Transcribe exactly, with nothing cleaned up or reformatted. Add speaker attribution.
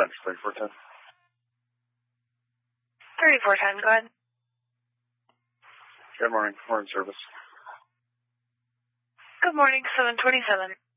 Speaker 1: Center, thirty-four ten.
Speaker 2: thirty-four ten, go ahead.
Speaker 1: Good morning. Morning service.
Speaker 2: Good morning, seven twenty-seven.